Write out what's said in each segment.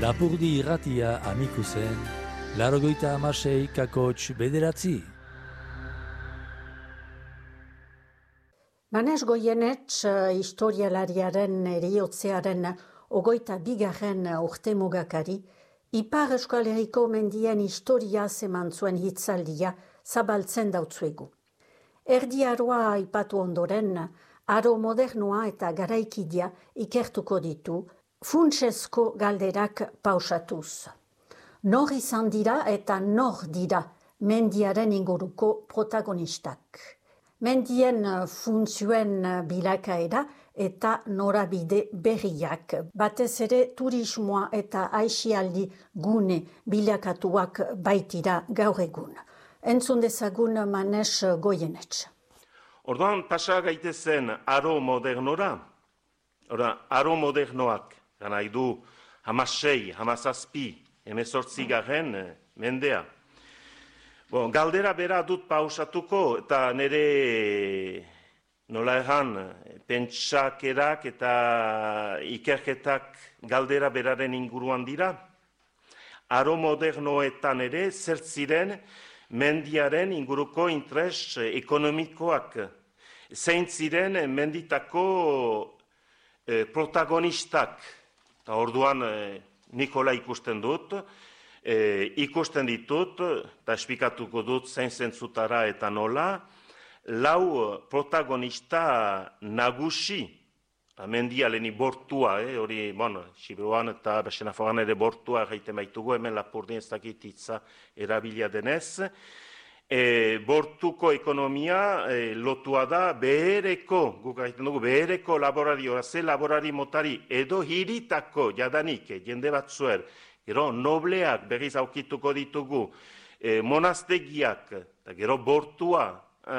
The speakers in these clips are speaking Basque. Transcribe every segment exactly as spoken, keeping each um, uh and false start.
Lapurdi irratia amiku zen, larogeita hamasei kakotx bederatzi. Manes Goienetx historialariaren eriotzearen ogoita bigarren urtemugakari, Ipar Euskal Herriko mendien historia zeman zuen hitzaldia zabaltzen dautzuegu. Erdi aroa aipatu ondoren, aro modernoa eta garaikidia ikertuko ditu, funtsezko galderak pausatuz. Nor izan dira eta nor dira mendiaren inguruko protagonistak. Mendien funtzioen bilakaera eta norabide berriak, batez ere turismoa eta aisialdi gune bilakatuak baitira gaur egun. Entzun dezagun Manes Goienetx. Orduan pasa gaitezen aro modernora, Ora, aro modernoak, gana idu hamasei, hamazazpi, emezortzi garen mendea. Bon, galdera bera dut pausatuko eta nire nola erran pentsakerak eta ikerketak galdera beraren inguruan dira. Aro modernoetan ere zertziren mendiaren inguruko interes ekonomikoak. Zein ziren menditako eh, protagonistak. Ta orduan eh, Nikola ikusten dut, eh, ikusten ditut, eta espikatuko dut zein zentzutara eta nola, lau protagonista nagusi, mendia leheni bortua, eh, hori, bueno, Sibiruan eta Besenaforan ere bortua gaiten baitugu, hemen Lapurdin ez dakit hitza erabilia denez, e, bortuko ekonomia e, lotua da behereko, guk gaiten dugu, behereko laborari, ze laborari motari, edo hiritako jadanik, e, jende batzuer, gero nobleak berriz aukituko ditugu, e, monastegiak, eta gero bortua,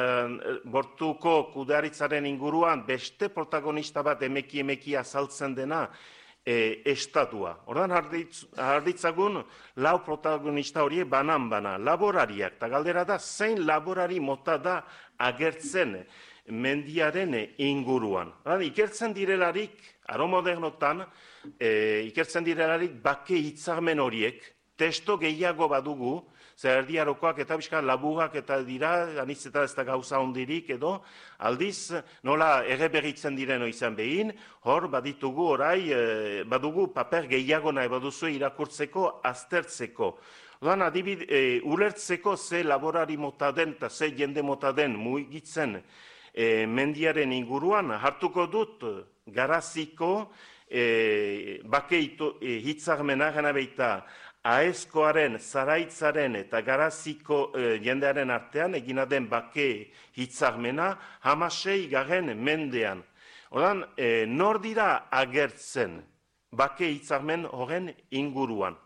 bortuko kudearitzaren inguruan beste protagonista bat emeki emeki azaltzen dena e, estatua. Ordan harditz, harditzagun lau protagonista horiek banan-bana, laborariak, eta galdera da zein laborari mota da agertzen mendiaren inguruan. Ordan, ikertzen direlarik, aro modernotan, e, ikertzen direlarik bake hitzarmen horiek, testo gehiago badugu, zer erdiarokoak eta bizka laburak eta dira, anitz eta ez da gauza ondirik edo, aldiz nola erreberritzen direno izan behin, hor baditugu orai, e, badugu paper gehiago nahi baduzu irakurtzeko, aztertzeko. Odan adibid, e, ulertzeko ze laborari mota den eta ze jende mota den mugitzen e, mendiaren inguruan, hartuko dut garaziko e, bake e, hitzarmena gana beita, Aezkoaren, Zaraitzaren eta Garaziko e, jendearen artean egina den bake hitzarmena hamasei garen mendean. Odan, e, nor dira agertzen bake hitzarmen horren inguruan.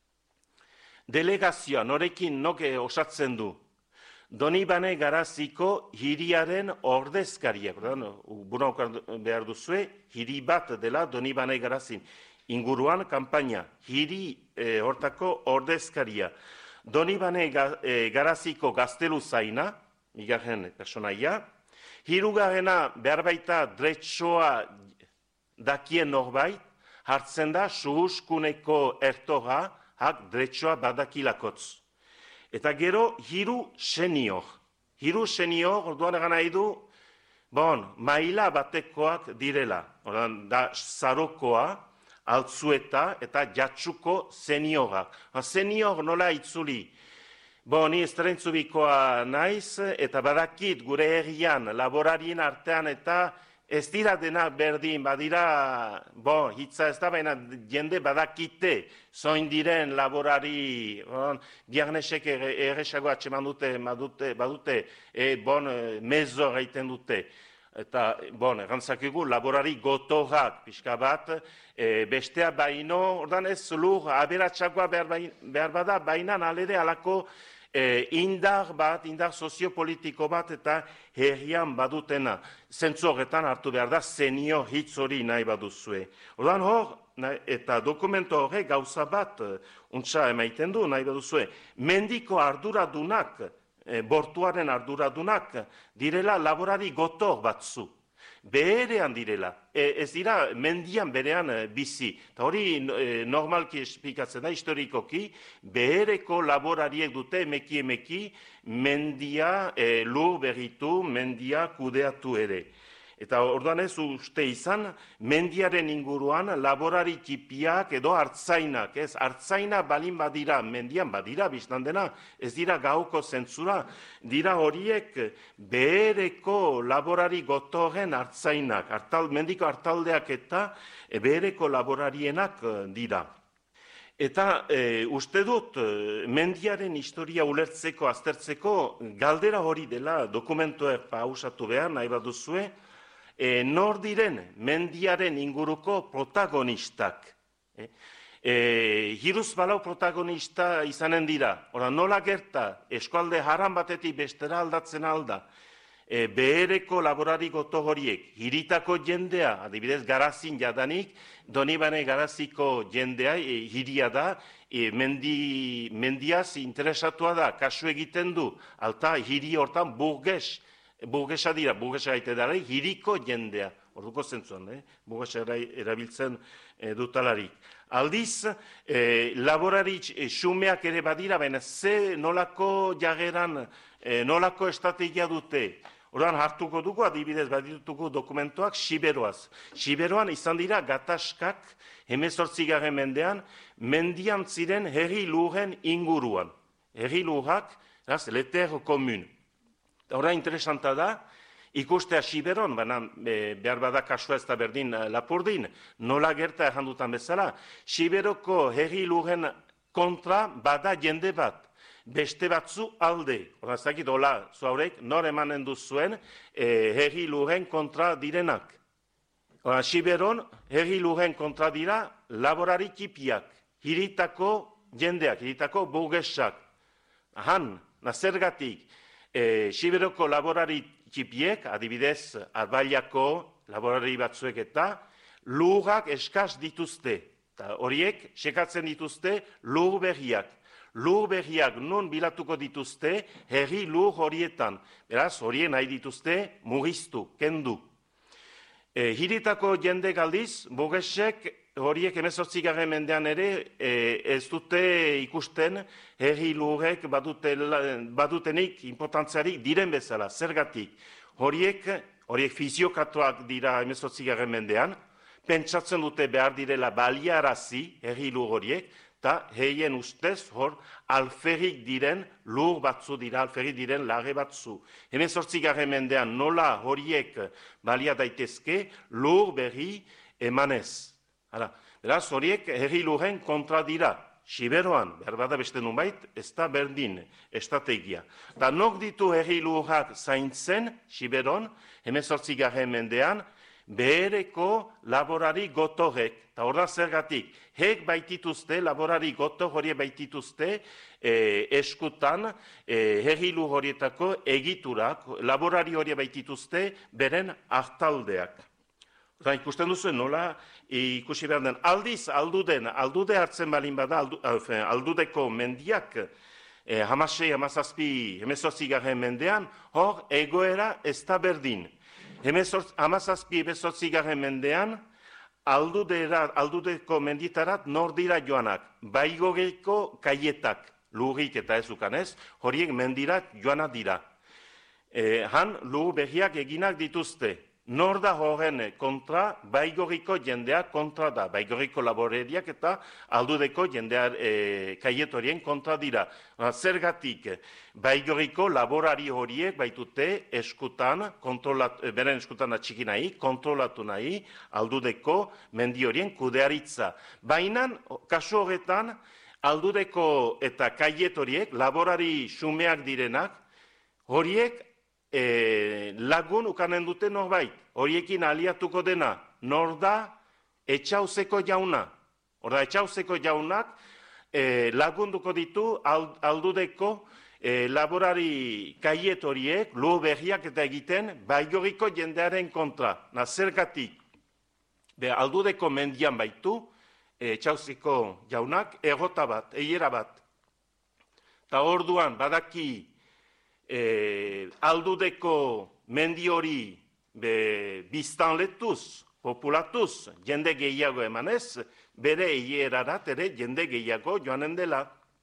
Delegazioa, norekin noke osatzen du. Donibane Garaziko hiriaren ordezkariak. Bunaukar behar duzue, hiri bat dela Donibane Garazin. Inguruan kanpaina, hiri e, hortako ordezkaria. Donibane ga, e, Garaziko gaztelu zaina, igarren personaia. Hirugarrena behar baita dretsoa dakien norbait, hartzen da suhuskuneko ertoga, hak dretsoa badakilakotz. Eta gero hiru senior. Hiru senior, orduan egan nahi du, bon, maila batekoak direla. Orduan da zarokoa, altzueta eta jatsuko seniorak. Senior nola itzuli. Bo, ni estrenzubikoa naiz, eta badakit gure herrian, laborarien artean eta ez dira dena berdin, badira, bo, hitza ez da, baina jende badakite, zoin diren laborari, bon, Giarnesek erresago atxeman dute, badute, badute e, bon, mezo gaiten dute. Eta, bon, errantzakigu, laborari gotorak, pixka bat, e, bestea baino, ordan ez lur, aberatsagoa behar, behar bada, baina alere alako e, indar bat, indar soziopolitiko bat, eta herrian badutena. Zentzu horretan hartu behar da, senio hitz hori nahi baduzue. Ordan hor, nahi, eta dokumento horre gauza bat, untsa emaiten du, nahi baduzue, mendiko arduradunak, E, bortuaren arduradunak direla laborari gotor batzu. beherean direla. E, ez dira mendian berean e, bizi. Eta hori e, normalki esplikatzen da, historikoki, behereko laborariek dute emeki emeki mendia e, lur berritu, mendia kudeatu ere. Eta orduan ez uste izan, mendiaren inguruan laborari tipiak edo hartzainak, ez? Hartzaina balin badira, mendian badira, biztan dena, ez dira gauko zentzura, dira horiek behereko laborari gotorren hartzainak, hartal, mendiko hartaldeak eta behereko laborarienak dira. Eta e, uste dut, mendiaren historia ulertzeko, aztertzeko, galdera hori dela dokumentuek pausatu behar, nahi baduzue, E, nor diren mendiaren inguruko protagonistak. E, e, hiruz balau protagonista izanen dira. Ora, nola gerta, eskualde haran batetik bestera aldatzen alda, e, behereko laborari goto horiek, hiritako jendea, adibidez garazin jadanik, Donibane garaziko jendea, e, hiria da, e, mendi, mendiaz interesatua da, kasu egiten du, alta hiri hortan burges, burgesa dira, burgesa gaite dara, hiriko jendea, orduko zentzuan, eh? burgesa erabiltzen e, dutalarik. Aldiz, e, laborari e, xumeak ere badira, baina ze nolako jageran, e, nolako estrategia dute. Orduan hartuko dugu, adibidez badituko dokumentuak, Siberoaz. Siberoan izan dira gatazkak, hemezortzigarren mendean, mendian ziren herri lurren inguruan. Herri lurrak, leter komun. Hora interesanta da, ikustea Siberon, baina e, behar bada kasua ez da berdin Lapurdin, nola gerta errandutan bezala, Siberoko herri lurren kontra bada jende bat, beste batzu alde. Hora zakit, hola, zuaurek, nor emanen duzuen e, herri lurren kontra direnak. Hora, Siberon herri lurren kontra dira laborari tipiak, hiritako jendeak, hiritako burgesak. Han, nazergatik, E, Siberoko laborari txipiek, adibidez, Arbailako laborari batzuek eta lurrak eskaz dituzte. Ta horiek, sekatzen dituzte lur berriak. Lur berriak non bilatuko dituzte, herri lur horietan. Beraz, horien nahi dituzte mugiztu, kendu. E, hiritako jende galdiz, burgesek horiek hemezortzigarren mendean ere e, ez dute ikusten herri lurrek badutenik importantziarik diren bezala, zergatik. Horiek, horiek fiziokatuak dira hemezortzigarren mendean, pentsatzen dute behar direla baliarazi herri lur horiek, eta heien ustez hor alferrik diren lur batzu dira, alferrik diren lage batzu. Hemezortzigarren mendean nola horiek balia daitezke lur berri emanez. Hala, beraz, horiek herri lurren kontra dira. Siberoan, behar bada beste nunbait, ez da berdin estrategia. Da nok ditu herri lurrak zaintzen, Siberon, hemezortzigarren mendean, behereko laborari gotorek. Eta hor da zergatik, hek baitituzte, laborari gotor horiek baitituzte, e, eskutan, e, herri lur horietako egiturak, laborari horiek baitituzte, beren hartaldeak. Eta ikusten duzu, nola ikusi behar den, aldiz, alduden, aldude hartzen balin bada, aldu, aldudeko mendiak, eh, hamasei, hamazazpi, hemezortzigarren mendean, hor egoera ez da berdin. Hamazazpi, hemezortzigarren mendean, aldudera, aldudeko menditarat nor dira joanak, baigoreko kaietak, lurrik eta ez ukanez, horiek mendirat joana dira. Eh, han lur berriak eginak dituzte. Nor da horren kontra, baigoriko jendeak kontra da, baigoriko laboreriak eta aldudeko jendeak e, kaietorien kontra dira. Zergatik, baigoriko laborari horiek baitute eskutan, beren eskutan atxiki nahi, kontrolatu nahi, aldudeko mendi horien kudearitza. Baina, kasu horretan, aldudeko eta kaietoriek, laborari xumeak direnak, horiek, E, lagun ukanen dute norbait, horiekin aliatuko dena, nor da etxauzeko jauna. Horda, etxauzeko jaunak e, lagunduko ditu aldudeko e, laborari kaiet horiek, lu berriak eta egiten, baigoriko jendearen kontra. Na, zergatik, be, aldudeko mendian baitu, etxauzeko jaunak, errota bat, eiera bat. Ta orduan, badaki, E, aldudeko mendi hori be, biztanletuz, populatuz, jende gehiago emanez, bere hierarat ere jende gehiago joanen dela.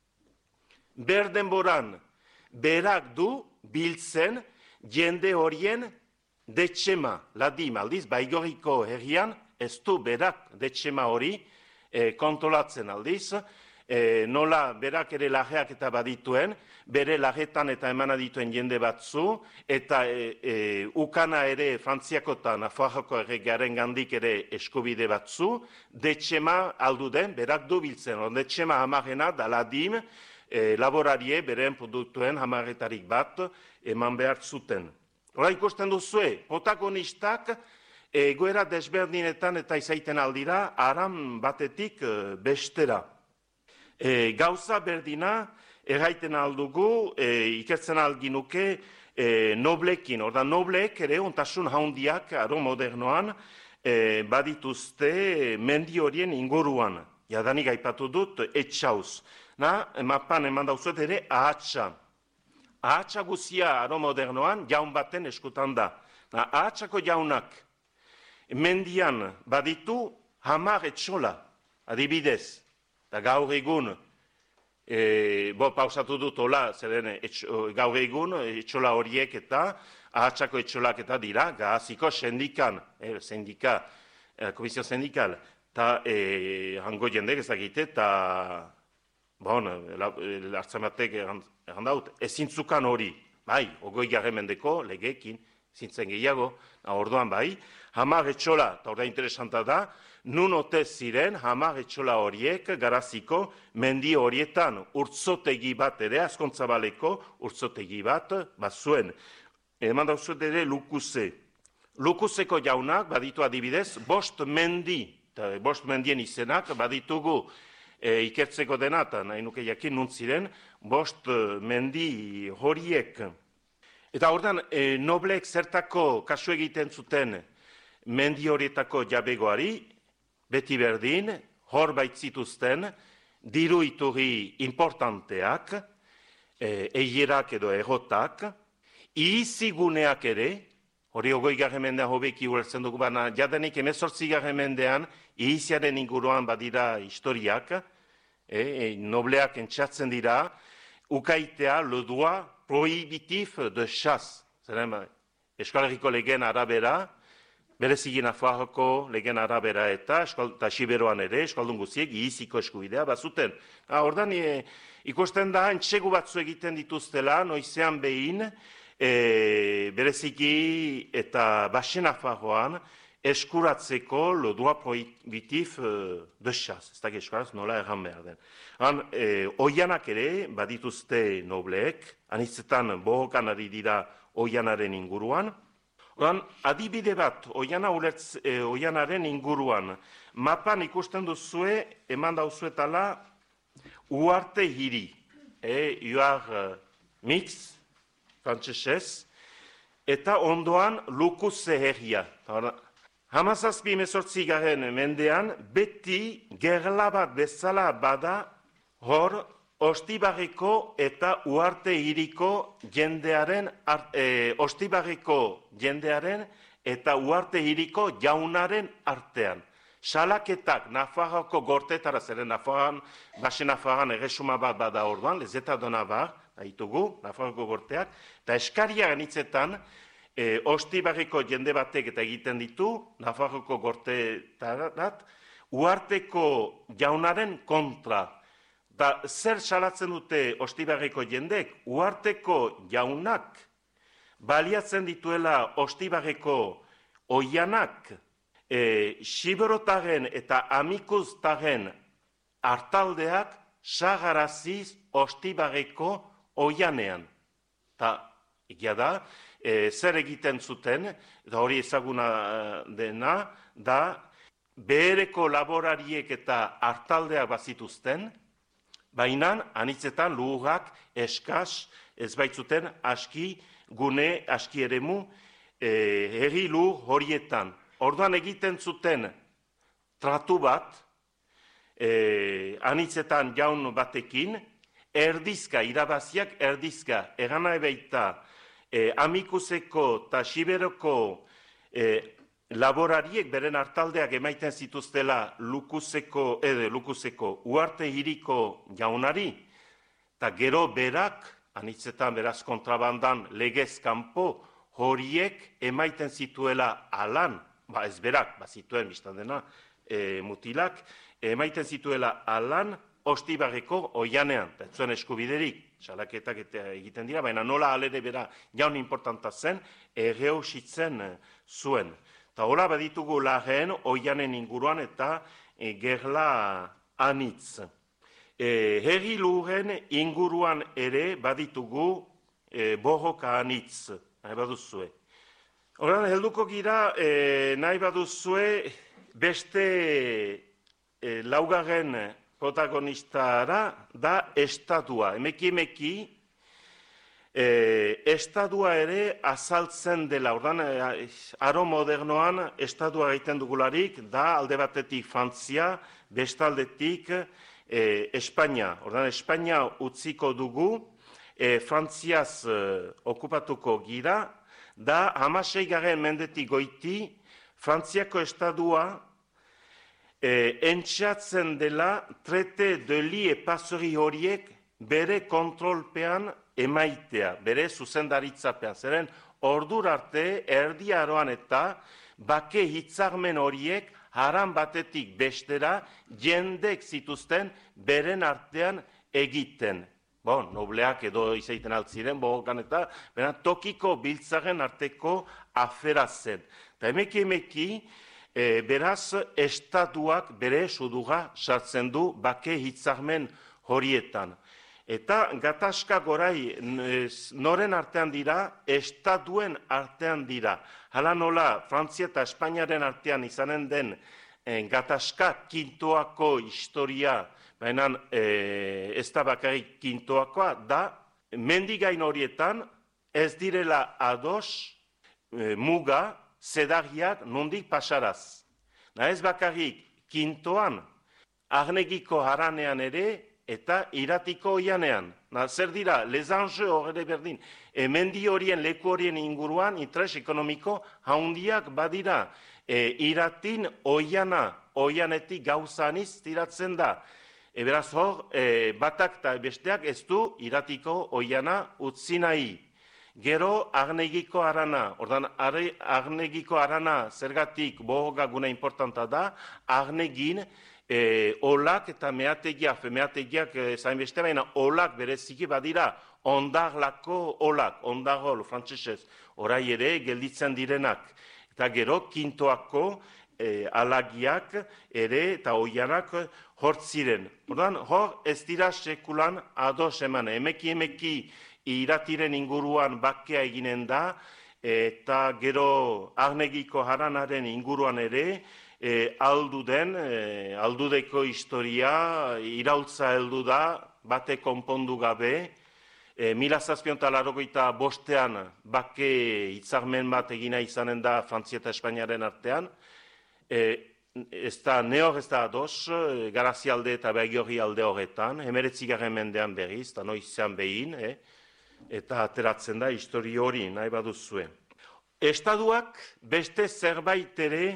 Berdenboran, berak du biltzen jende horien detxema, ladim aldiz, Baigorriko herrian, ez du berak detxema hori e, kontrolatzen aldiz, e, nola berak ere lajeak eta badituen, bere lajetan eta emana dituen jende batzu, eta e, e, ukana ere Frantziako eta Nafarroko erregearen gandik ere eskubide batzu, detxema aldu den, berak du biltzen, detxema hamarena da ladim, E, laborarie beren produktuen hamarretarik bat eman behar zuten. Hora ikusten duzue, protagonistak egoera desberdinetan eta izaiten aldira aram batetik e, bestera. E, gauza berdina erraiten aldugu, e, ikertzen alginuke e, noblekin. Orda nobleek ere ontasun haundiak aro modernoan e, badituzte mendi horien inguruan. Jadanik aipatu dut etxauz. Na, mapan eman dauzuet ere ahatsa. Ahatsa guzia aro modernoan jaun baten eskutan da. Na, ahatsako jaunak mendian baditu hamar etxola, adibidez. Da gaur egun, e, bo pausatu dut hola, zeren etx, gaur egun etxola horiek eta ahatsako etxolak eta dira, gaziko sendikan, eh, sendika, eh, komisio sendikal, eta eh, hango jendek ezagite, eta bon, lartzamatek errandaut, ezintzukan hori, bai, ogoi garren mendeko, legeekin, zintzen gehiago, orduan bai, hamar etxola, eta orda interesanta da, nun ote ziren hamar etxola horiek garaziko mendi horietan urtzotegi bat ere, azkontzabaleko urtzotegi bat, bazuen. Eman dauzut ere lukuze. Lukuzeko jaunak, baditu adibidez, bost mendi, eta bost mendien izenak, baditugu, E, ikertzeko dena, eta nahi nuke jakin nuntziren, bost mendi horiek. Eta ordan, e, nobleek zertako kasu egiten zuten mendi horietako jabegoari, beti berdin, hor baitzituzten, diru iturri importanteak, e, eierak edo egotak, ihiziguneak ere, hori ogoi garren mendean hobeki ulertzen dugu, baina jadenik emezortzi garren mendean, ihiziaren inguruan badira historiak, E, nobleak entxatzen dira, ukaitea le droit prohibitif de chasse. Zeren, Euskal Herriko legen arabera, berezigin Nafarroko legen arabera eta, eta Siberoan ere, Euskaldun guziek, ihiziko eskubidea bazuten. Ha, ordan, e, ikusten da, entxegu batzu egiten dituztela, noizean behin, e, bereziki eta Baxe Nafarroan, eskuratzeko le droit prohibitif de chasse. Ez da eskaraz nola erran behar den. Han, e, oianak ere, badituzte nobleek, anitzetan bohokan ari dira oianaren inguruan. Han, adibide bat, oiana ulertz, e, oianaren inguruan, mapan ikusten duzue, eman dauzuetala, uarte hiri, e, uar uh, mix, frantzesez, eta ondoan lukuze herria. Hamazazpi emezortzi garen mendean, beti gerla bat bezala bada hor Ostibarreko eta Uarte hiriko jendearen, e, Ostibarreko jendearen eta Uarte hiriko jaunaren artean. Salaketak Nafarroko gortetara, zeren Nafarran, Baxe Nafarran erresuma bat bada orduan, lezeta dona bar, haitugu, Nafarroko gorteak, eta eskariak anitzetan, E, Ostibarriko jende batek eta egiten ditu, Nafarroko gortetarat, Uarteko jaunaren kontra. Da, zer salatzen dute Ostibarriko jendek? Uarteko jaunak baliatzen dituela Ostibarreko oianak, e, Siberotaren eta Amikuztaren hartaldeak sagaraziz Ostibarreko oianean. Ta, egia da, E, zer egiten zuten, eta hori ezaguna dena, da behereko laborariek eta hartaldeak bazituzten, baina anitzetan lurrak eskas ez baitzuten aski gune, aski eremu e, herri lur horietan. Orduan egiten zuten tratu bat, e, anitzetan jaun batekin, erdizka, irabaziak erdizka, erana ebeita, E, Amikuzeko eta Siberoko e, laborariek beren hartaldeak emaiten zituztela Lukuzeko, edo Lukuzeko uarte hiriko jaunari, eta gero berak, anitzetan beraz kontrabandan legez kanpo, horiek emaiten zituela alan, ba ez berak, ba zituen biztan dena, e, mutilak, emaiten zituela alan, Ostibarreko oianean, eta zuen eskubiderik, salaketak egiten dira, baina nola alere bera jaun importanta zen, erreusitzen zuen. Eta hola baditugu lehen oianen inguruan eta e, gerla anitz. E, herri lurren inguruan ere baditugu e, borroka anitz, nahi baduzue. Horan, helduko gira, e, nahi baduzue beste e, laugarren protagonistara da estatua. Emeki emeki, eh, estatua ere azaltzen dela. Ordan, eh, aro modernoan estatua egiten dugularik, da alde batetik Frantzia, bestaldetik eh, Espainia. Ordan, Espainia utziko dugu, eh, Frantziaz eh, okupatuko gira, da hamaseigarren mendetik goiti, Frantziako estatua E, entxatzen dela trete de li epazori horiek bere kontrolpean emaitea, bere zuzendaritzapean. Zeren ordur arte erdi aroan eta bake hitzarmen horiek haran batetik bestera jendek zituzten beren artean egiten. Bon, nobleak edo izaiten altziren, bogokan eta bera tokiko biltzaren arteko afera zen. Eta emeki emeki, E, beraz, estatuak bere suduga sartzen du bake hitzarmen horietan. Eta gatazka gorai noren artean dira, estatuen artean dira. Hala nola, Frantzia eta Espainiaren artean izanen den e, gatazka kintoako historia, baina e, ez da bakarrik kintoakoa, da mendigain horietan ez direla ados e, muga, zedarriak nondik pasaraz. Na ez bakarrik kintoan, arnegiko haranean ere eta iratiko oianean. Na zer dira, lezange horre berdin, e, mendi horien, leku horien inguruan, interes ekonomiko haundiak badira. E, iratin oiana, oianetik gauzaniz tiratzen da. E, beraz hor, e, batak eta besteak ez du iratiko oiana utzi nahi. Gero arnegiko arana, ordan arnegiko arana zergatik bohoga guna importanta da, arnegin e, olak eta meategiak, meategiak e, zain beste baina olak bereziki badira, ondarlako olak, ondarol, frantzesez, orai ere gelditzen direnak. Eta gero kintoako e, alagiak ere eta oianak hortziren. Ordan hor ez dira sekulan ados eman, emeki emeki, iratiren inguruan bakea eginen da, eta gero arnegiko haranaren inguruan ere, e, alduden, e, aldudeko historia, iraultza heldu da, bate konpondu gabe, e, mila zazpion eta laurogeita bostean bake hitzarmen bat egina izanen da Frantzia eta Espainiaren artean, e, ez da neor ez da ados, Garazialde eta Begiorri alde horretan, hemeretzigarren mendean berriz, eta noizean behin, eh? Eta ateratzen da histori hori nahi baduzue. Estaduak beste zerbait ere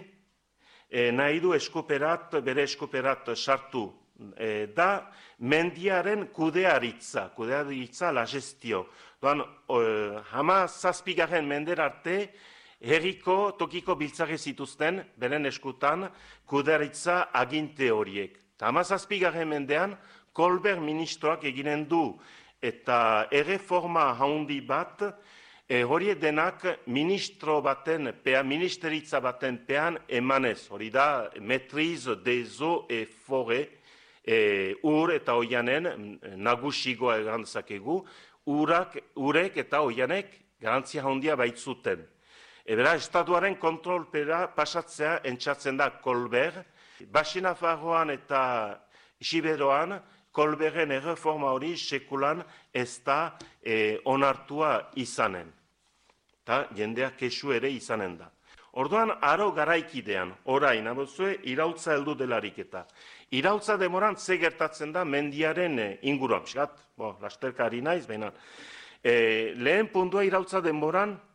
e, nahi du eskuperat, bere eskuperat sartu. E, da mendiaren kudearitza, kudearitza la gestio. Doan, e, hama zazpigarren mender arte, herriko tokiko biltzare zituzten, beren eskutan, kudearitza aginte horiek. Hama zazpigarren mendean, Kolber ministroak eginen du, eta erreforma haundi bat, e, hori denak ministro baten, pea, ministeritza baten pean emanez. Hori da, metriz dezo e fore, e, ur eta oianen nagusigoa egantzakegu, urak, urek eta oianek garantzia haundia baitzuten. Ebera, estatuaren kontrolpera pasatzea entzatzen da Kolber, Baxinafarroan eta Siberoan, Kolberren erreforma hori sekulan ez da e, onartua izanen. Eta jendeak kesu ere izanen da. Orduan, aro garaikidean, orain, abozue, irautza heldu delarik eta. Irautza demoran ze gertatzen da mendiaren e, inguruan. Piskat, bo, lasterka ari naiz, baina. E, lehen puntua irautza demoran,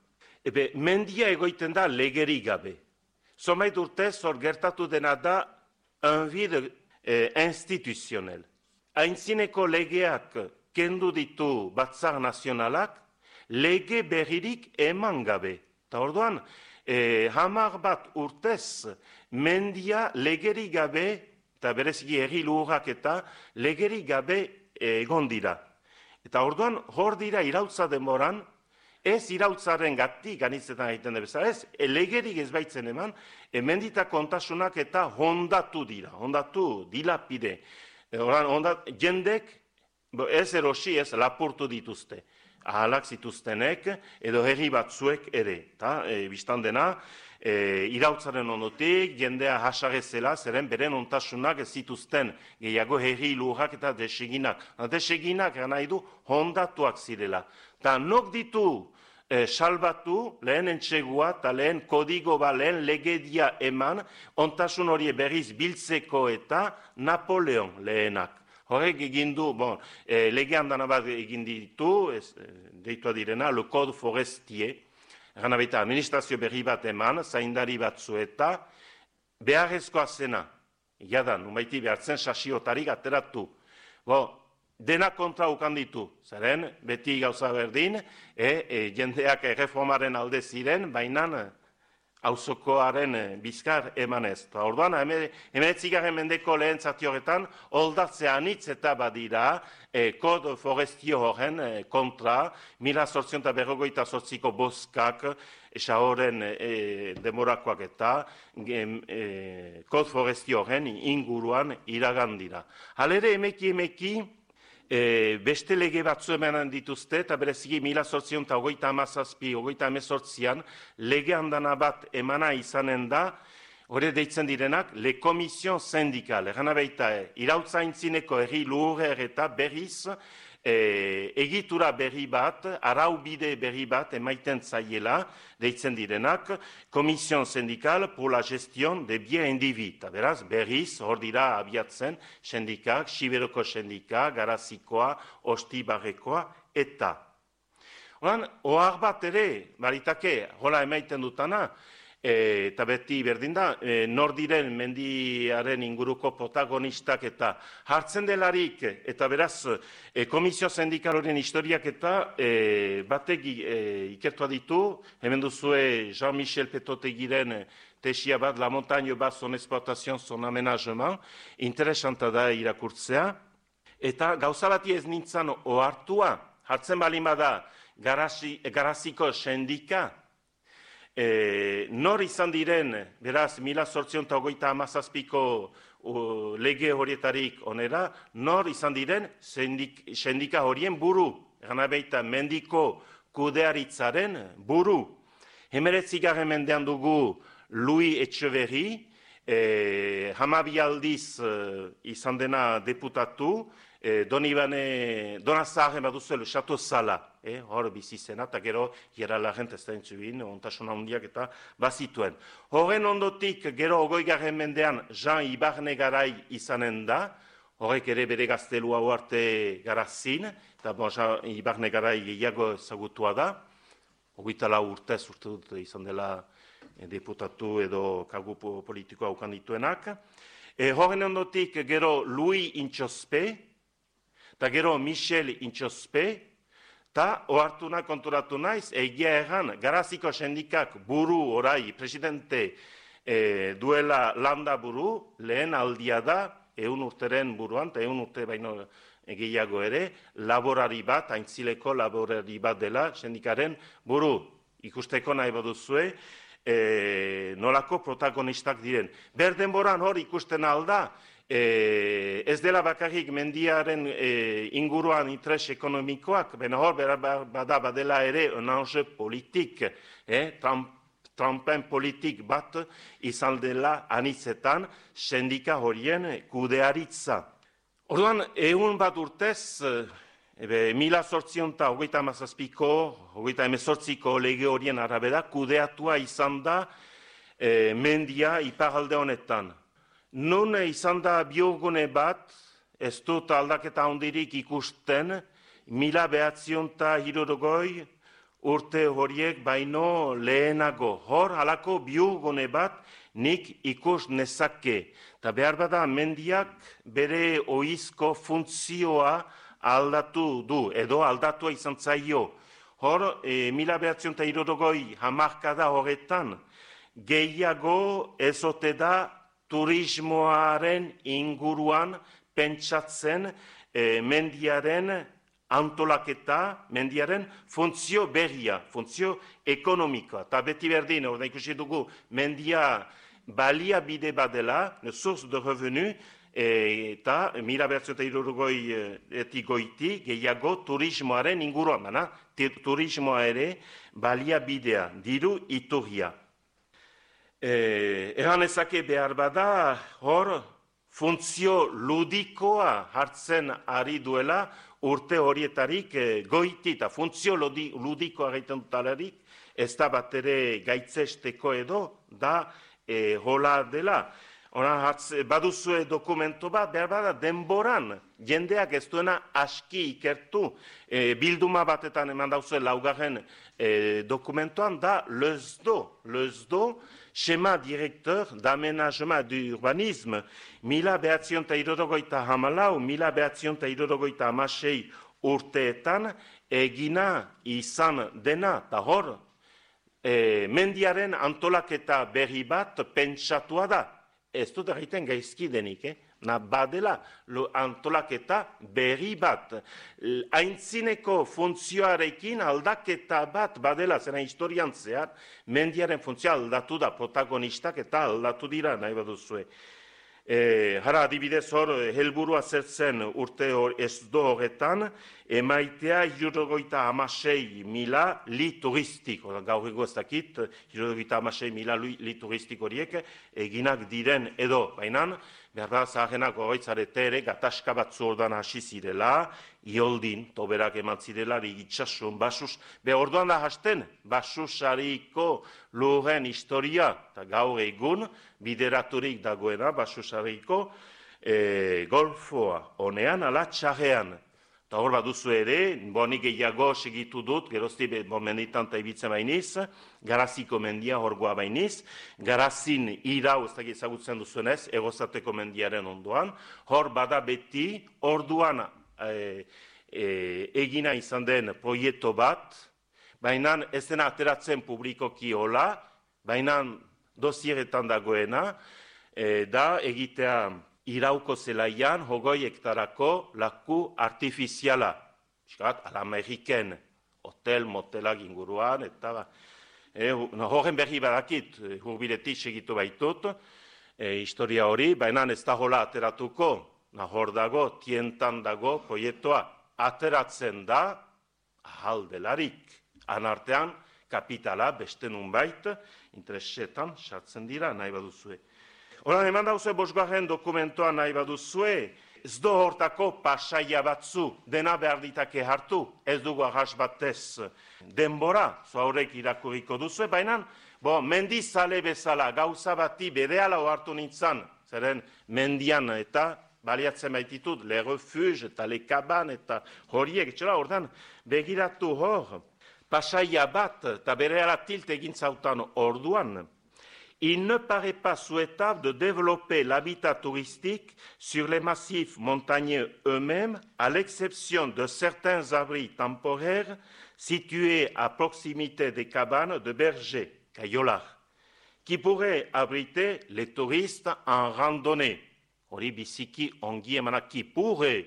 ebe, mendia egoiten da legeri gabe. Zomait urtez, hor gertatu dena da un vide eh, instituzionel. Aintzineko legeak kendu ditu batzar nazionalak, lege berririk eman gabe. Eta orduan, eh, hamar bat urtez, mendia legeri gabe, eta bereziki herri lurrak eta legeri gabe egon dira. Eta orduan, hor dira irautza denboran, ez irautzaren gatik anitzetan egiten da bezala, ez, legerik ez baitzen eman, emendita kontasunak eta hondatu dira, hondatu dilapide. Oran, ondat, jendek, ez erosi, ez lapurtu dituzte. Ahalak zituztenek, edo herri batzuek ere. Ta, e, biztan dena, e, irautzaren ondotik, jendea hasarezela, zeren beren ontasunak ez zituzten gehiago herri lurrak eta deseginak. Deseginak nahi du hondatuak zirela. Ta nok ditu e, salbatu, lehen entxegua eta lehen kodigo ba, lehen legedia eman, ontasun hori berriz biltzeko eta Napoleon lehenak. Horrek egin du, bon, e, lege handan bat egin ditu, ez, deitua direna, le code forestier, gana baita administrazio berri bat eman, zaindari batzu eta beharrezkoa zena, jadan, numaiti behartzen sasiotarik ateratu. Bon, dena kontra ukan ditu, zeren, beti gauza berdin, e, e, jendeak erreformaren alde ziren, baina auzokoaren bizkar emanez. Orduan, hemeretzigarren mendeko lehen zati horretan, oldatzea anitz eta badira, e, kod forestio horren e, kontra, mila sortzion eta berrogoita sortziko boskak, esa horren e, demorakoak eta, e, kod forestio horren inguruan iragan dira. Halere, emeki emeki, E, beste lege batzu emanen dituzte, eta bereziki mila sortzion eta ogoita amazazpi, ogoita amezortzian, lege handana bat emana izanen da, hori deitzen direnak, le komision sindikal, erana baita, e, irautza intzineko herri lurrer eta berriz, e, egitura berri bat, araubide berri bat emaiten zaiela, deitzen direnak, komision sindikal pour la gestion de bien individu. Beraz, berriz, hor dira abiatzen, sindikak, Siberoko sindika, Garazikoa, Ostibarrekoa, eta. Horan, ohar bat ere, baritake, hola emaiten dutana, e, eta beti berdin da, e, nor diren mendiaren inguruko protagonistak eta hartzen delarik, eta beraz, e, komisio sindikal horien historiak eta e, batek e, ikertua ditu, hemen duzue Jean-Michel Petotegiren tesia bat, La Montagne bat son exploitation, son aménagement, interesanta da irakurtzea, eta gauza bati ez nintzen ohartua, hartzen balin bada Garasi, Garaziko sindika, E, nor izan diren, beraz, mila sortzion eta ogoita amazazpiko uh, lege horietarik onera, nor izan diren sendik, sendika horien buru, gana beita mendiko kudearitzaren buru. Hemeretzigarren mendean dugu Louis Etxeverri, e, hamabi aldiz uh, izan dena deputatu, e, Donibane, Donazaren baduzuelo, Chateau Sala, eh, hor bizi zena, eta gero Geralaren testentzuin, ontasuna handiak eta bazituen. Horren ondotik, gero ogoi-garren mendean, Jean Ibarne Garai izanen da, horrek ere bere gaztelua arte garazin, eta bon, Jean Ibarne Garai gehiago ezagutua da, hogeita lau urtez urte dut izan dela eh, deputatu edo kargu politikoa ukan dituenak. Eh, horren ondotik, gero Louis Intxospe, eta gero Michel Intxospe, eta ohartuna konturatu naiz, egia erran, Garaziko sindikak buru orai, presidente e, duela landa buru, lehen aldia da, eun urteren buruan, eta eun urte baino gehiago ere, laborari bat, aintzileko laborari bat dela, sindikaren buru, ikusteko nahi baduzue, e, nolako protagonistak diren. Berdenboran hor ikusten alda, E, ez dela bakarrik mendiaren e, inguruan interes ekonomikoak, baina hor bada badela ere un enjeu politik, eh, trampen politik bat izan dela anitzetan sindika horien kudearitza. Orduan, egun bat urtez, ebe, mila sortzion eta hogeita amazazpiko, hogeita emezortziko lege horien arabera, kudeatua izan da e, mendia iparalde honetan. Nun izan da biogune bat, ez dut aldaketa handirik ikusten, mila behatzion eta hirurogoi urte horiek baino lehenago. Hor, halako biurgune bat nik ikus nezake. Ta behar bada mendiak bere oizko funtzioa aldatu du, edo aldatua izan zaio. Hor, e, mila behatzion eta hirurogoi hamarkada horretan, gehiago ezote da turismoaren inguruan pentsatzen e, mendiaren antolaketa, mendiaren funtzio berria, funtzio ekonomikoa. Eta beti berdin, orda ikusi dugu, mendia baliabide badela, source de revenu, eta mila behatzion eta hirurogoi goiti, gehiago turismoaren inguruan, bana, turismoa ere baliabidea, diru iturria. Eh, Eran ezake behar bada, hor, funtzio ludikoa hartzen ari duela urte horietarik eh, goiti, eta funtzio ludi, ludikoa gaiten dutalarik, ez da bat ere gaitzesteko edo, da eh, hola dela. Hora, baduzue dokumento bat, behar bada, denboran, jendeak ez duena aski ikertu, e, bilduma batetan eman dauzue laugarren e, dokumentoan, da LESDO, LESDO, Schéma Directeur d'Aménagement d'Urbanisme, mila behatzion eta hirurogeita hamalau, mila behatzion eta hirurogeita hamasei urteetan, egina izan dena, eta hor, e, mendiaren antolaketa berri bat pentsatua da. Ez dut egiten gaizki denik, eh? Na badela lo antolaketa berri bat. Aintzineko funtzioarekin aldaketa bat badela, zena historian zehar, mendiaren funtzioa aldatu da, protagonistak eta aldatu dira, nahi baduzue. E, jara adibidez hor, helburua zertzen urte hor ez do horretan, emaitea hirurogeita hamasei mila li turistik, gaur ego ez dakit, hirurogeita hamasei mila li turistik horiek eginak diren edo, bainan, behar da zaharenak horretzarete ere, gataska bat zordan hasi zirela, ioldin, toberak eman zirela, rigitsasun, basus, be orduan da hasten, basusariko lurren historia, eta gaur egun, bideraturik dagoena, basusariko, e, golfoa, honean, ala txarrean. Eta hor bat duzu ere, bonik gehiago segitu dut, gerozti menditan eta ibitzen bainiz, garaziko mendia horgoa bainiz, garazin irau, ez da ezagutzen duzuenez, egozateko mendiaren ondoan, hor bada beti, orduan e, e, egina izan den proiektu bat, baina ez dena ateratzen publikoki hola, baina dosieretan dagoena, e, da egitea irauko zelaian, hogoi hektarako laku artifiziala. Piskat, al-Ameriken, hotel, motelak inguruan, eta e, no, horren berri badakit, hurbiletik segitu baitut, e, historia hori, baina ez da hola ateratuko, nahor dago, tientan dago, proiektua ateratzen da, ahal delarik. Anartean, kapitala beste nunbait, interesetan sartzen dira, nahi baduzue. Horan, eman dauzue bosgarren dokumentoa nahi baduzue, ez do hortako pasaia batzu, dena behar ditake hartu, ez dugu ahas batez denbora, zo haurek irakurriko duzue, baina, bo, mendizale bezala, gauza bati berehala hartu nintzen, zeren mendian eta baliatzen baititut, le refuge eta le kaban eta horiek, etxera, ordan, begiratu hor, pasaia bat, eta berehala tilt egin zautan orduan, il ne paraît pas souhaitable de développer l'habitat touristique sur les massifs montagneux eux-mêmes, à l'exception de certains abris temporaires situés à proximité des cabanes de bergers, Kayolar, qui pourraient abriter les touristes en randonnée. Hori biziki ongi emana qui pourrait,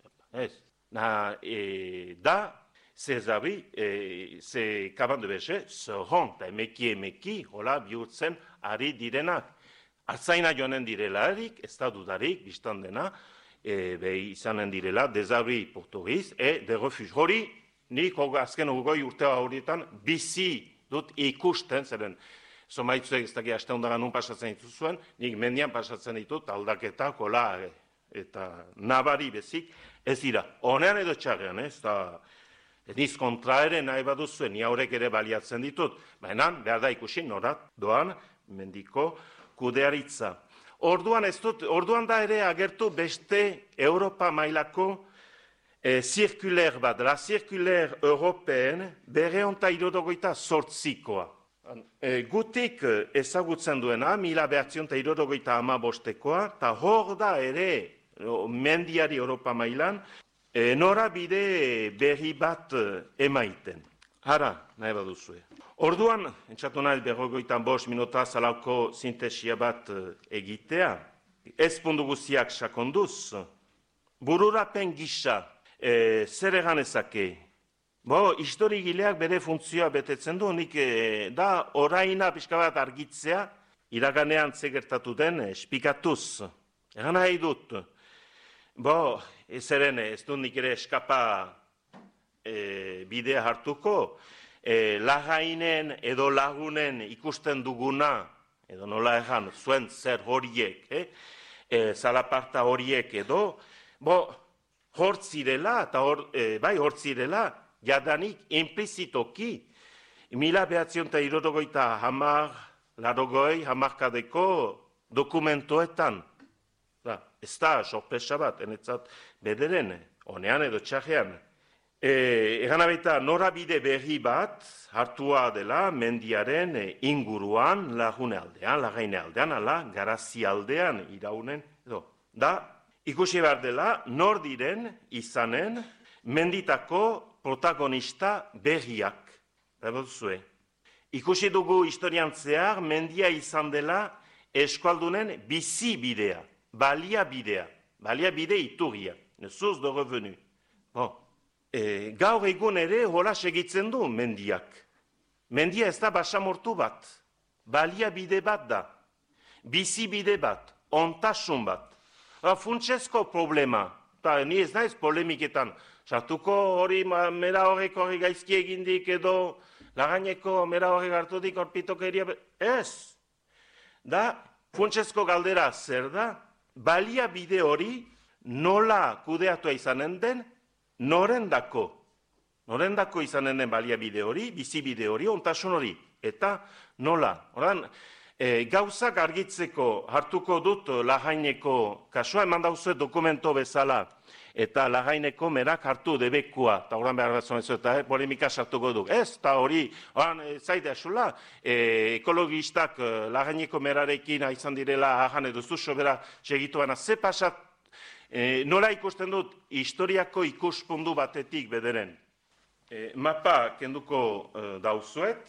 na, e, da, ces abris, eh, ces cabanes de berger seront, emeki emeki, hola bihurtzen ari direnak. Artzaina joanen direlarik, ez da dudarik, biztan dena, e, be izanen direla, des abris pour touristes et des refuges. Hori, nik azken urgoi urtea horietan, bizi dut ikusten, zeren, somaitzuek ez daki aste ondara nun pasatzen dituzuen, nik mendian pasatzen ditut, aldaketa, kola, eta nabari bezik, ez dira. Honean edo txarrean, ez da, niz kontra ere nahi baduzuen, ni haurek ere baliatzen ditut, baina behar da ikusi norat doan mendiko kudearitza. Orduan ez dut, orduan da ere agertu beste Europa mailako e, zirkuler bat, la zirkuler europeen bere onta irurogoita sortzikoa. E, gutik ezagutzen duena, mila behatzion eta irurogoita ama bostekoa, eta hor da ere, mendiari Europa mailan, e, norabide berri bat emaiten. Hara, nahi baduzue. Orduan, entzatu nahi berrogoitan bost minuta zalauko sintesia bat egitea, ez pundu guziak sakonduz, bururapen gisa, e, zer egan ezake? Bo, historigileak bere funtzioa betetzen du, nik e, da oraina pixka bat argitzea, iraganean zegertatu den espikatuz. Egan nahi dut. Bo, ez eren, ez du nik ere eskapa e, bidea hartuko, e, lagainen edo lagunen ikusten duguna, edo nola egan, zuen zer horiek, eh? e, zalaparta horiek edo, bo, hortzirela, eta hor, e, bai hortzirela, jadanik implizitoki, mila behatzion eta irurogoita hamar, larogoi, hamarkadeko dokumentoetan. Da, ez da, sorpresa bat, enetzat bederen, honean edo txarrean. E, egan abeita, norabide berri bat, hartua dela mendiaren inguruan, lagune aldean, lagaine aldean, ala, garazi aldean, iraunen, edo. Da, ikusi behar dela, nor diren izanen, menditako protagonista berriak. Zue. Ikusi dugu historian zehar, mendia izan dela eskualdunen bizi bidea, balia bidea, balia bide iturria, source de revenu. Bon. E, gaur egun ere hola segitzen du mendiak. Mendia ez da basamortu bat, balia bide bat da, bizi bide bat, ontasun bat. Funtsezko problema, eta ni ez naiz polemiketan, sartuko hori mera horrek hori gaizki egindik edo lagaineko mera horrek hartudik horpitokeria, ez. Da, funtsezko galdera zer da, balia bide hori nola kudeatua izanen den, norendako. Norendako izanen den balia bide hori, bizi bide hori, ontasun hori, eta nola. Horan, e, gauzak argitzeko hartuko dut lagaineko kasua, eman dauzue dokumento bezala, eta lagaineko merak hartu debekua, eta horan behar bat zonezu, eta eh, polemika sartuko du. Ez, eta hori, horan, zaite asula, e, ekologistak e, lagaineko merarekin izan direla ahan edo zu sobera segituana, ze pasat, e, nola ikusten dut, historiako ikuspundu batetik bederen. E, mapa kenduko e, dauzuet,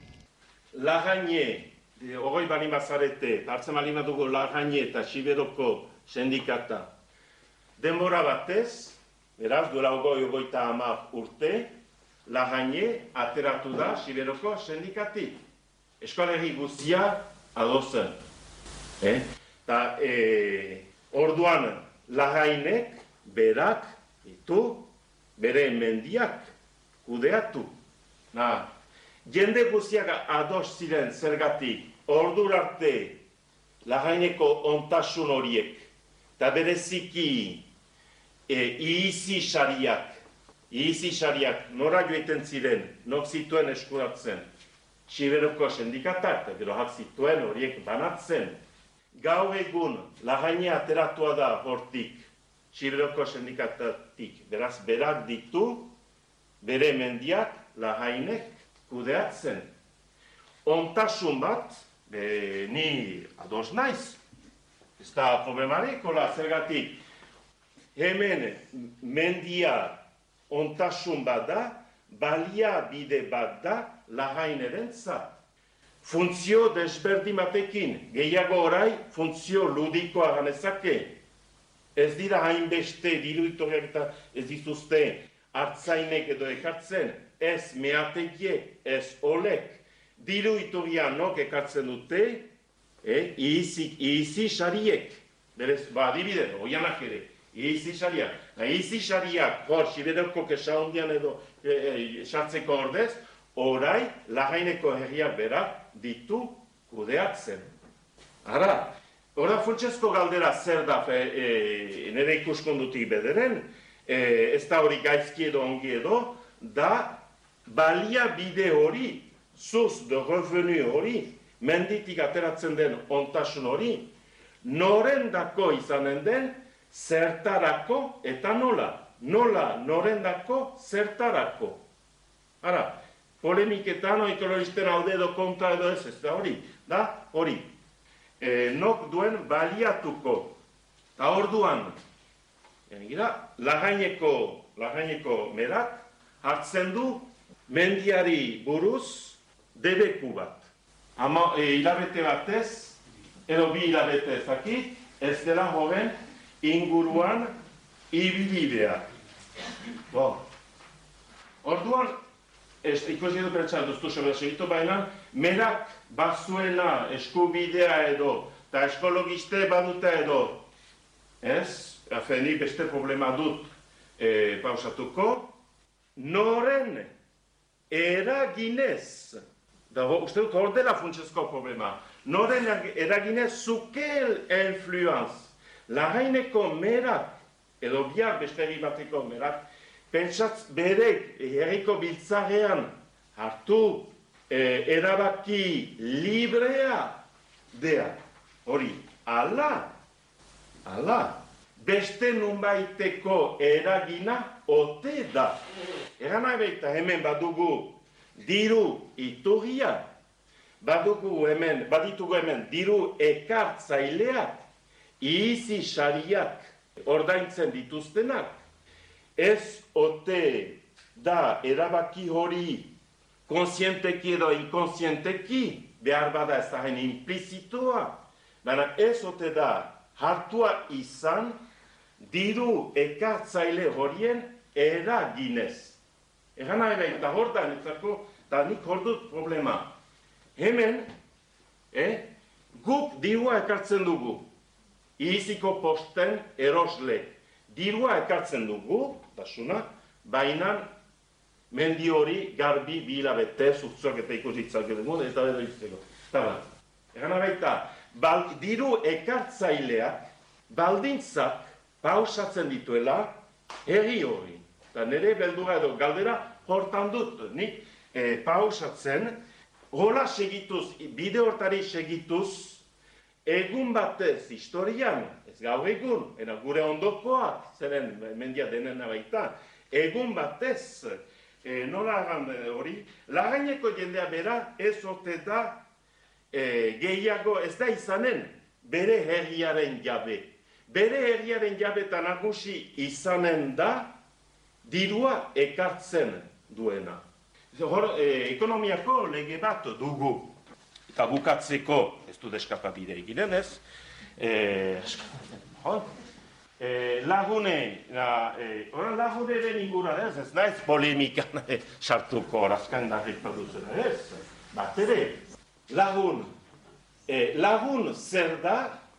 lagaine, e, ogoi bali mazarete, hartzen bali dugu lagaine eta Siberoko sindikata, denbora batez, beraz, duela ogoi ogoita hamar urte, lagaine ateratu da Siberoko sindikatik. Eskolegi guztia adozen. Eh? Ta, e, orduan, lagainek berak ditu, bere mendiak kudeatu. Na, jende guztiak ados ziren zergatik, ordur arte lagaineko ontasun horiek, eta bereziki e, ihizi sariak, ihizi sariak nora joiten ziren, nok zituen eskuratzen, Siberoko sindikatak, eta gero hak zituen horiek banatzen. Gaur egun lagaine ateratua da hortik, Siberoko sindikatatik, beraz berak ditu, bere mendiak lagainek kudeatzen. Ontasun bat, be, ni ados naiz, ez da problemarik, hola, zergatik, hemen mendia ontasun bat da, balia bide bat da lagaineren za. Funtzio desberdin batekin, gehiago orai, funtzio ludikoa ganezake. Ez dira hainbeste diruitoriak eta ez dituzte hartzainek edo ekartzen, ez meategiek, ez olek. Diruitoria nok ekartzen dute, eh, ihizi sariek. Berez, ba, adibide, oianak ere, ihizi sariak. Ihizi sariak, hor, Siberoko kesa hondian edo sartzeko e, ordez, orai, lagaineko herriak berak ditu kudeatzen. Ara, ora funtsezko galdera zer da fe, e, nire ikuskondutik bederen, e, ez da hori gaizki edo ongi edo, da balia bide hori, source de revenu hori, menditik ateratzen den ontasun hori, norendako izanen den, zertarako eta nola. nola, norendako, zertarako. Ara, polemiketan, oikologisten alde edo kontra edo ez, ez da hori, da hori. E, nok duen baliatuko, eta orduan, gira, lagaineko, lagaineko merak, hartzen du mendiari buruz debeku bat. Ama, e, hilabete batez, edo bi hilabete ezakit, ez dela joven inguruan ibili behar. Bo. Orduan, ez, ikusi edo pentsa duztu sobera segitu, baina merak bazuela eskubidea edo, eta eskologiste baduta edo, ez, afeni beste problema dut e, pausatuko, noren eraginez, da, uste dut hor dela funtsezko problema, noren eraginez zukel influenz, lagaineko merak, edo bihar beste herri bateko merak, pentsatz berek herriko biltzarean hartu e, erabaki librea dea. Hori, ala, ala, beste nunbaiteko eragina ote da. Eran abeita hemen badugu diru iturria, badugu hemen, baditugu hemen diru ekartzaileak, izi sariak ordaintzen dituztenak, ez ote da erabaki hori konsienteki edo inkonsienteki, behar bada ez da implizitoa, baina ez ote da hartua izan diru ekartzaile horien eraginez. Egan nahi eta hor da, eta nik hor dut problema. Hemen, eh, guk dirua ekartzen dugu, iziko posten erosle. Dirua ekartzen dugu, dasuna, baina mendi hori garbi bilabete, zurtzuak eta ikusitzak edo, ez da edo izteko. Eta bat, egan abaita, diru ekartzaileak, baldintzak, pausatzen dituela, herri hori. Eta nire beldura edo galdera hortan dut, nik e, pausatzen, hola segituz, bide hortari segituz, egun batez historian, ez gaur egun, ena gure ondokoak, zeren mendia denena baita, egun batez, e, nola hagan hori, lagaineko jendea bera ez ote da e, gehiago ez da izanen bere herriaren jabe. Bere herriaren jabe eta nagusi izanen da dirua ekartzen duena. Hor, e, ekonomiako lege bat dugu. Eta bukatzeko, ez du deskapabide eginen ez, e, e, lagune, la, e, lagune den ingura ez, ez naiz polemikan e, sartuko orazkan darrik produzera ez, bat ere, lagun, e, lagun zer da,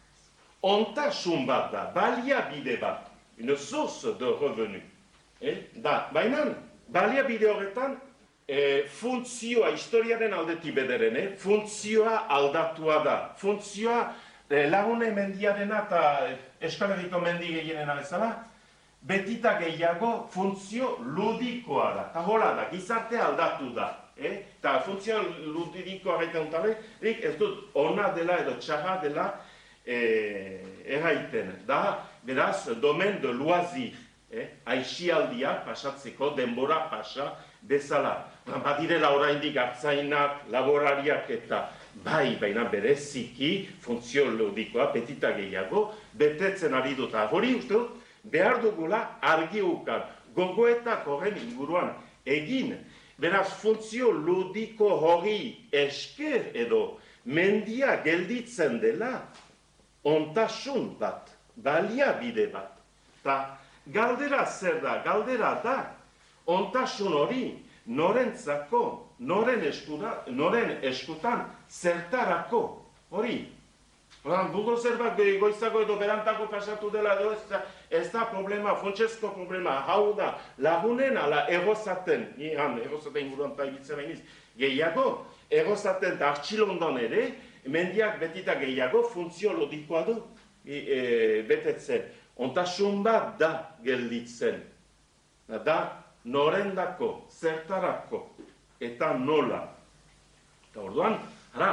ontasun bat da, baliabide bat, une source de revenu, e, da, baina, baliabide horretan, E, funtzioa, historiaren aldetik bederen, eh? Funtzioa aldatua da. Funtzioa e, lagune mendiarena eta Euskal Herriko mendi gehienena bezala, betita gehiago funtzio ludikoa da. Eta hola da, gizartea aldatu da. Eh? Eta funtzio ludikoa gaiten untale, ez dut ona dela edo txarra dela e, erraiten. Da, beraz, domen de loisir. Eh? Aixialdia pasatzeko, denbora pasa bezala. Badirela oraindik hartzainak, laborariak eta bai, baina bereziki, funtzio ludikoa, petita gehiago, betetzen ari dut. Hori uste dut, behar dugula argi ukan, gogoetak horren inguruan egin. Beraz, funtzio ludiko hori esker edo mendia gelditzen dela, ontasun bat, baliabide bat. Ta galdera zer da, galdera da, ontasun hori, norentzako, noren eskura, noren eskutan, zertarako, hori. Bugo zerbait goizago edo berantako pasatu dela edo ez da, ez da problema, funtsezko problema, hau da, lagunen ala egozaten, ni han, egozaten inguruan eta ibiltzen iniz, gehiago, egozaten eta artxilondon ere, mendiak betita gehiago, funtzio lodikoa du, e, e, betetzen. Ontasun bat da gelditzen. Da, norendako, zertarako, eta nola. Eta orduan, ara,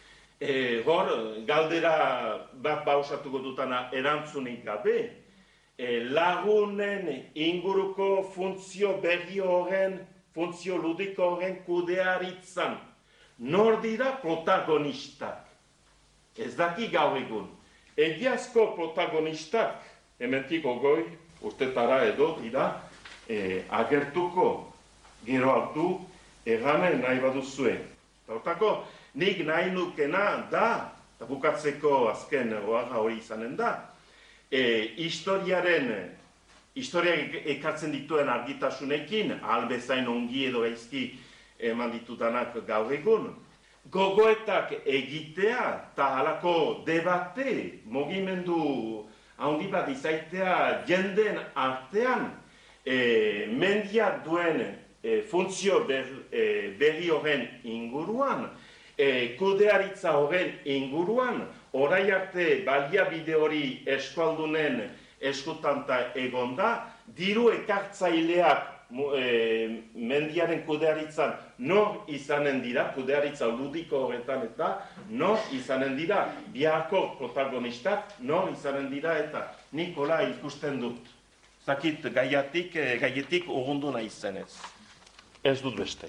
e, hor, galdera bat bausatuko dutana erantzunik gabe, e, lagunen inguruko funtzio berri horren, funtzio ludiko horren kudearitzan. Nor dira protagonistak? Ez daki gaur egun. Egiazko protagonistak, hementik ogoi, urtetara edo dira, e, agertuko gero altu erramen nahi baduzuen. Hortako, nik nahi nukena da, eta bukatzeko azken oaga hori izanen da, e, historiaren, historiak ekartzen dituen argitasunekin, ahal bezain ongi edo gaizki eman ditudanak gaur egun, gogoetak egitea eta halako debate, mugimendu handi bat izaitea jenden artean, e, mendiak duen e, funtzio ber, e, berri horren inguruan, e, kudearitza horren inguruan, orai arte baliabide hori eskualdunen eskutanta egonda, diru ekartzaileak E, mendiaren kudearitzan nor izanen dira, kudearitza ludiko horretan eta nor izanen dira, biharko protagonistak nor izanen dira eta Nikola ikusten dut. Zakit gaiatik, gaietik urrundu nahi zenez. Ez dut besterik.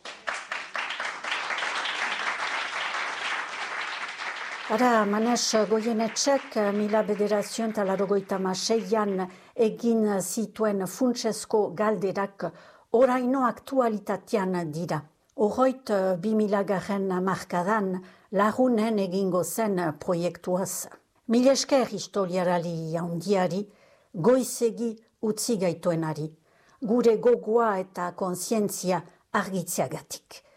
Ara, Manes Goienetxek mila bederatzion eta larogoita maseian egin zituen funtsezko galderak oraino aktualitatean dira. Horroit bi milagaren markadan lagunen egingo zen proiektuaz. Mil esker historiarali handiari, goizegi utzi gaituenari, gure gogoa eta kontzientzia argitziagatik.